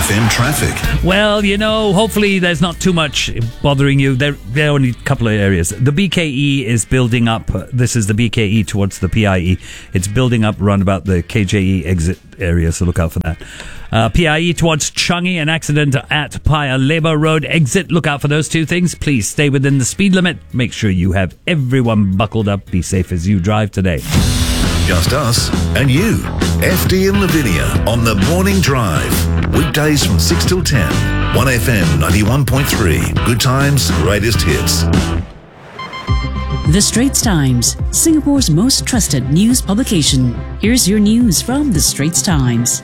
1FM traffic. Well, hopefully there's not too much bothering you. There are only a couple of areas. The BKE is building up. This is the BKE towards the PIE. It's building up around about the KJE exit area, so look out for that. PIE towards Changi, an accident at Paya Lebar Road exit. Look out for those two things. Please stay within the speed limit. Make sure you have everyone buckled up. Be safe as you drive today. Just us and you. FD and Lavinia on The Morning Drive. Weekdays from 6 till 10. 1FM 91.3. Good times, greatest hits. The Straits Times, Singapore's most trusted news publication. Here's your news from The Straits Times.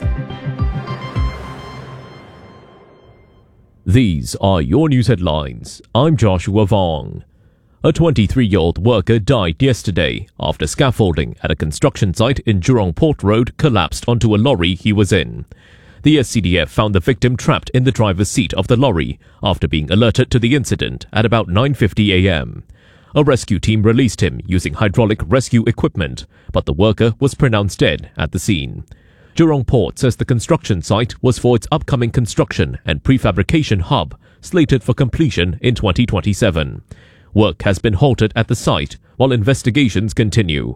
These are your news headlines. I'm Joshua Vong. A 23-year-old worker died yesterday after scaffolding at a construction site in Jurong Port Road collapsed onto a lorry he was in. The SCDF found the victim trapped in the driver's seat of the lorry after being alerted to the incident at about 9:50 a.m. A rescue team released him using hydraulic rescue equipment, but the worker was pronounced dead at the scene. Jurong Port says the construction site was for its upcoming construction and prefabrication hub, slated for completion in 2027. Work has been halted at the site while investigations continue.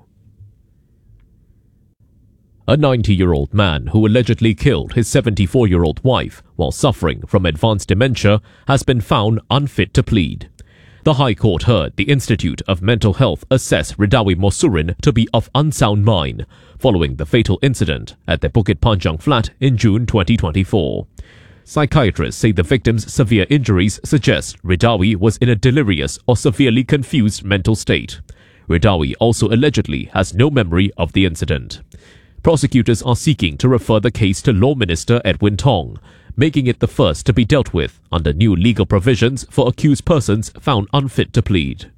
A 90-year-old man who allegedly killed his 74-year-old wife while suffering from advanced dementia has been found unfit to plead. The High Court heard the Institute of Mental Health assess Ridawi Mosurin to be of unsound mind following the fatal incident at their Bukit Panjang flat in June 2024. Psychiatrists say the victim's severe injuries suggest Ridawi was in a delirious or severely confused mental state. Ridawi also allegedly has no memory of the incident. Prosecutors are seeking to refer the case to Law Minister Edwin Tong, making it the first to be dealt with under new legal provisions for accused persons found unfit to plead.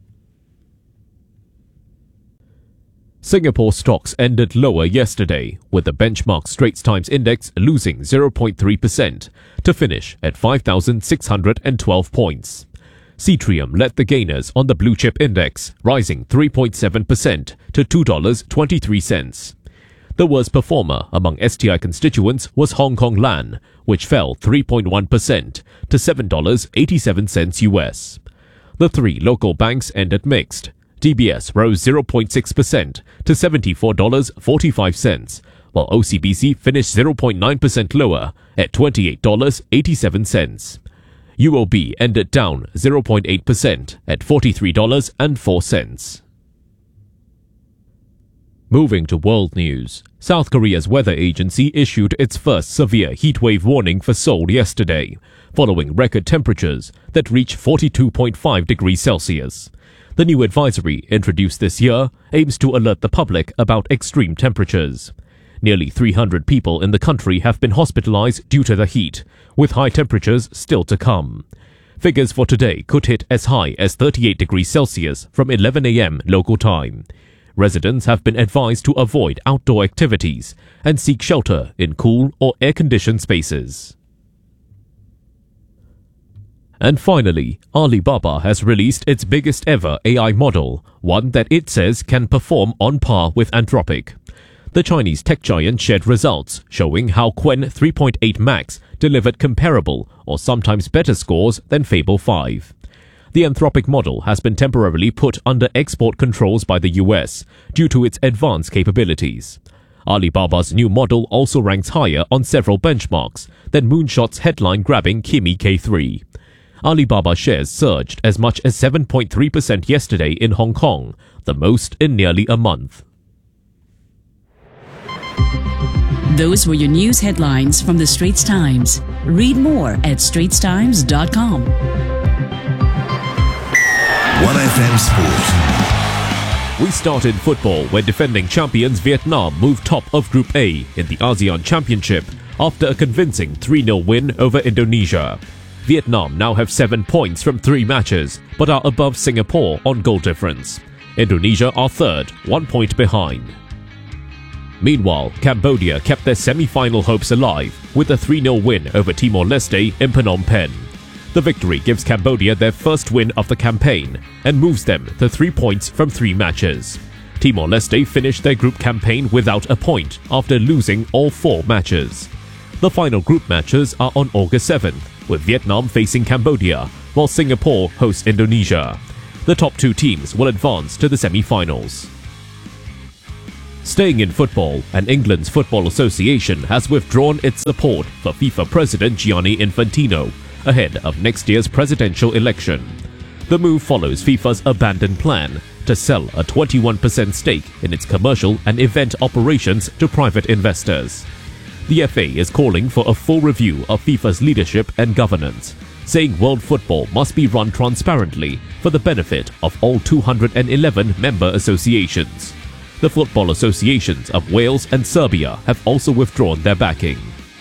Singapore stocks ended lower yesterday, with the benchmark Straits Times Index losing 0.3% to finish at 5,612 points. Cetrium led the gainers on the Blue Chip Index, rising 3.7% to $2.23. The worst performer among STI constituents was Hong Kong Land, which fell 3.1% to $7.87 US. The three local banks ended mixed. DBS rose 0.6% to $74.45, while OCBC finished 0.9% lower at $28.87. UOB ended down 0.8% at $43.04. Moving to world news, South Korea's weather agency issued its first severe heatwave warning for Seoul yesterday, following record temperatures that reached 42.5 degrees Celsius. The new advisory, introduced this year, aims to alert the public about extreme temperatures. Nearly 300 people in the country have been hospitalized due to the heat, with high temperatures still to come. Figures for today could hit as high as 38 degrees Celsius from 11 a.m. local time. Residents have been advised to avoid outdoor activities and seek shelter in cool or air-conditioned spaces. And finally, Alibaba has released its biggest ever AI model, one that it says can perform on par with Anthropic. The Chinese tech giant shared results showing how Qwen 3.8 Max delivered comparable or sometimes better scores than Fable 5. The Anthropic model has been temporarily put under export controls by the US due to its advanced capabilities. Alibaba's new model also ranks higher on several benchmarks than Moonshot's headline-grabbing Kimi K3. Alibaba shares surged as much as 7.3% yesterday in Hong Kong, the most in nearly a month. Those were your news headlines from The Straits Times. Read more at straitstimes.com. 1FM Sport. We started football where defending champions Vietnam moved top of Group A in the ASEAN Championship after a convincing 3-0 win over Indonesia. Vietnam now have 7 points from 3 matches, but are above Singapore on goal difference. Indonesia are third, 1 point behind. Meanwhile, Cambodia kept their semi-final hopes alive with a 3-0 win over Timor-Leste in Phnom Penh. The victory gives Cambodia their first win of the campaign and moves them to 3 points from 3 matches. Timor-Leste finished their group campaign without a point after losing all 4 matches. The final group matches are on August 7th, with Vietnam facing Cambodia, while Singapore hosts Indonesia. The top 2 teams will advance to the semi-finals. Staying in football, and England's Football Association has withdrawn its support for FIFA President Gianni Infantino ahead of next year's presidential election. The move follows FIFA's abandoned plan to sell a 21% stake in its commercial and event operations to private investors. The FA is calling for a full review of FIFA's leadership and governance, saying world football must be run transparently for the benefit of all 211 member associations. The football associations of Wales and Serbia have also withdrawn their backing.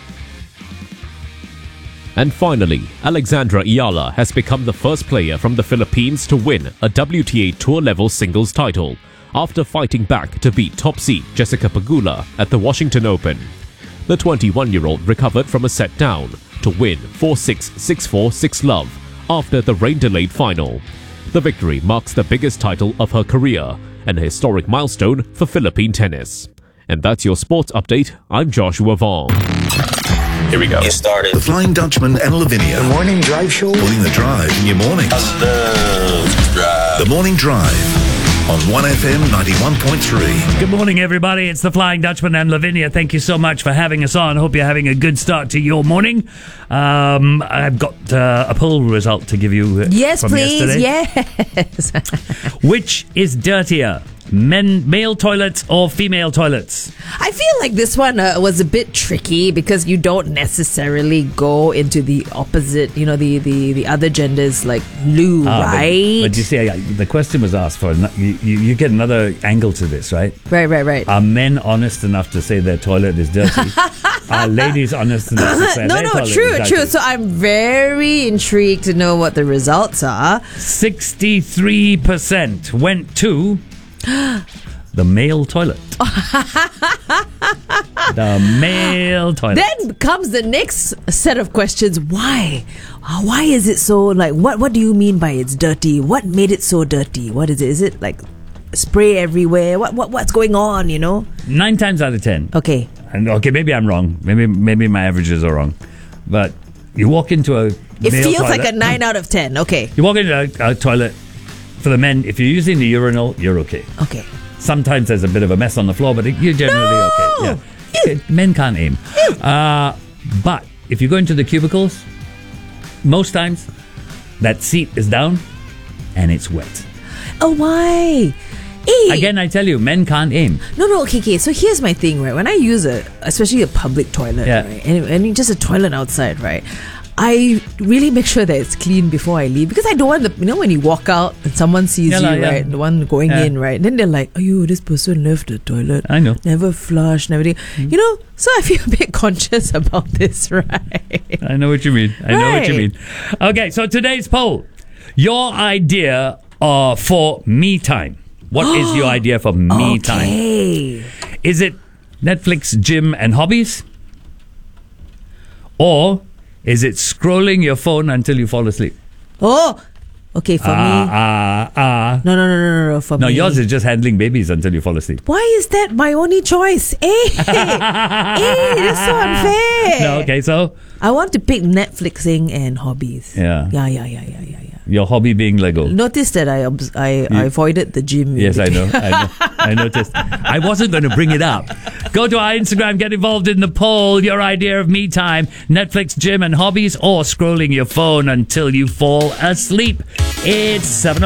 And finally, Alexandra Ayala has become the first player from the Philippines to win a WTA Tour-level singles title after fighting back to beat top seed Jessica Pegula at the Washington Open. The 21-year-old recovered from a set down to win 4-6, 6-4, 6-love after the rain-delayed final. The victory marks the biggest title of her career and a historic milestone for Philippine tennis. And that's your sports update. I'm Joshua Vaughn. Here we go. Get started. The Flying Dutchman and Lavinia. The Morning Drive Show. Putting the drive in your mornings. The Morning Drive on 1FM 91.3. Good morning, everybody. It's the Flying Dutchman and Lavinia. Thank you so much for having us on. Hope you're having a good start to your morning. I've got a poll result to give you Yes, from please. yesterday. Yes. Which is dirtier, male toilets or female toilets? I feel like this one was a bit tricky because you don't necessarily go into the opposite, the other genders like loo, right? But you see, the question was asked for. You get another angle to this, right? Right. Are men honest enough to say their toilet is dirty? Are ladies honest enough to say their toilet is dirty? True. So I'm very intrigued to know what the results are. 63% went to the male toilet. The male toilet. Then comes the next set of questions. Why? Why is it so, like, what do you mean by it's dirty? What made it so dirty? What is it? Is it like spray everywhere? What's going on, 9 times out of 10. Okay. And maybe I'm wrong. Maybe my averages are wrong. But you walk into a It male feels toilet, like a 9 out of 10. Okay. You walk into a toilet for the men. If you're using the urinal, you're okay. Okay. Sometimes there's a bit of a mess on the floor, but you're generally okay. Yeah. Men can't aim. But if you go into the cubicles, most times that seat is down and it's wet. Oh, why? Again, I tell you, men can't aim. No, okay. So here's my thing, right? When I use especially a public toilet, Yeah. right? And just a toilet outside, right? I really make sure that it's clean before I leave because I don't want when you walk out and someone sees you, right? The one going in, right? Then they're like, "Oh, this person left the toilet. I know. Never flushed, never did." So I feel a bit conscious about this, right? I know what you mean. Okay, so today's poll. Your idea for me time. What is your idea for me time? Is it Netflix, gym, and hobbies? Or is it scrolling your phone until you fall asleep? Oh, okay, for me. No, for me. No, yours is just handling babies until you fall asleep. Why is that my only choice? That's so unfair. No, okay, so I want to pick Netflixing and hobbies. Yeah. Yeah. Your hobby being Lego. Notice that I avoided the gym. Yes, I know. I noticed. I wasn't going to bring it up. Go to our Instagram, get involved in the poll. Your idea of me time, Netflix, gym, and hobbies, or scrolling your phone until you fall asleep. It's 7